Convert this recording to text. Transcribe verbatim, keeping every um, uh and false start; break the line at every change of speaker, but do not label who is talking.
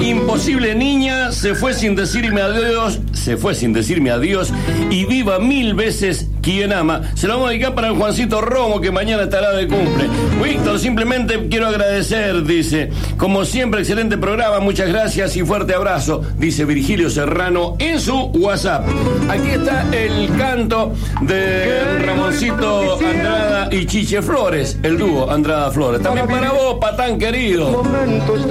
Imposible niña, se fue sin decirme adiós, se fue sin decirme adiós, y viva mil veces quien ama. Se lo vamos a dedicar para el Juancito Romo, que mañana estará de cumple. Víctor, simplemente quiero agradecer, dice, como siempre, excelente programa, muchas gracias y fuerte abrazo, dice Virgilio Serrano en su WhatsApp. Aquí está el canto de Ramoncito Andrada y Chiche Flores, el dúo Andrada Flores. También para vos, patán querido.